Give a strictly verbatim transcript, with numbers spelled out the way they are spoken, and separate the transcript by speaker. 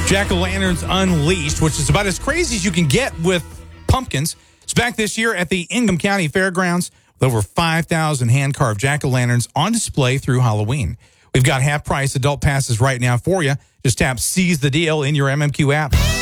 Speaker 1: Jack-o'-lanterns Unleashed, which is about as crazy as you can get with pumpkins. It's back this year at the Ingham County Fairgrounds with over five thousand hand-carved jack-o'-lanterns on display through Halloween. We've got half-price adult passes right now for you. Just tap Seize the Deal in your M M Q app.